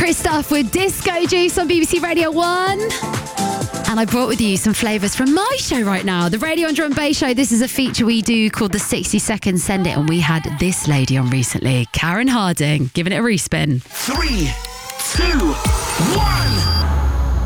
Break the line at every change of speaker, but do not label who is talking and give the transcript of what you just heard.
Christoph with Disco Juice on BBC Radio 1. And I brought with you some flavours from my show right now, the Radio and Drum and Bass Show. This is a feature we do called the 60 Second Send It, and we had this lady on recently, Karen Harding, giving it a respin.
3, 2, 1...